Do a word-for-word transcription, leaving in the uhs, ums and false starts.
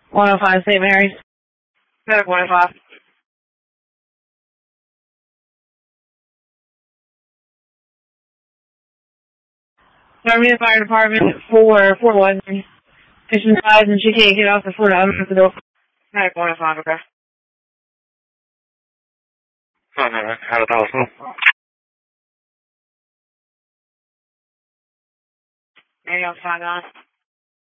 one oh five Saint Mary's. Medic one oh five. Birmingham Fire Department for four one. Patient dies and she can't get off the floor to open the door. Medic one oh five, okay. Oh, no, no. How about that? Any else find on?